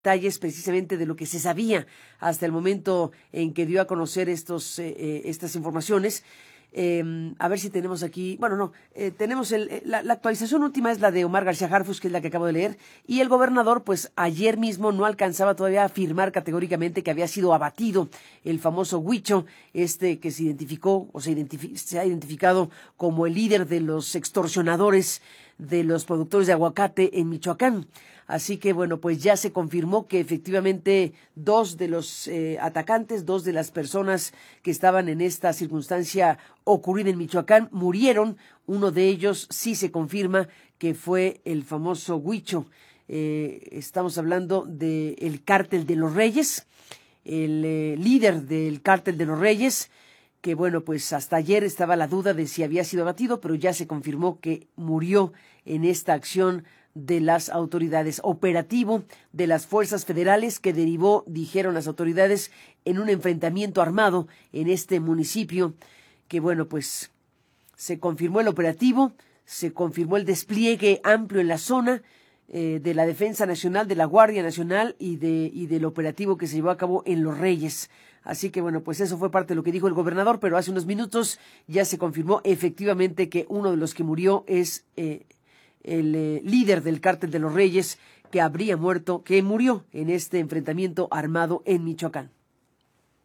detalles precisamente de lo que se sabía hasta el momento en que dio a conocer estas informaciones. A ver si tenemos aquí, tenemos la actualización última es la de Omar García Harfuch, que es la que acabo de leer, y el gobernador pues ayer mismo no alcanzaba todavía a afirmar categóricamente que había sido abatido el famoso Huicho, que se identificó o se ha identificado como el líder de los extorsionadores de los productores de aguacate en Michoacán. Así que pues ya se confirmó que efectivamente dos de los atacantes, dos de las personas que estaban en esta circunstancia ocurrida en Michoacán murieron. Uno de ellos sí se confirma que fue el famoso Huicho. Estamos hablando del Cártel de los Reyes, el líder del Cártel de los Reyes, que pues hasta ayer estaba la duda de si había sido abatido, pero ya se confirmó que murió en esta acción de las autoridades, operativo de las fuerzas federales que derivó, dijeron las autoridades, en un enfrentamiento armado en este municipio, que se confirmó el operativo, se confirmó el despliegue amplio en la zona de la Defensa Nacional, de la Guardia Nacional y del operativo que se llevó a cabo en Los Reyes. Así que eso fue parte de lo que dijo el gobernador, pero hace unos minutos ya se confirmó efectivamente que uno de los que murió es el líder del Cártel de los Reyes, que murió en este enfrentamiento armado en Michoacán.